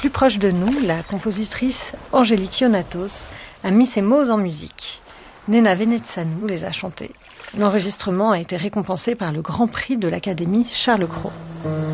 Plus proche de nous, la compositrice Angélique Ionatos a mis ses mots en musique. Nena Venetsanu les a chantés. L'enregistrement a été récompensé par le Grand Prix de l'Académie Charles Cros.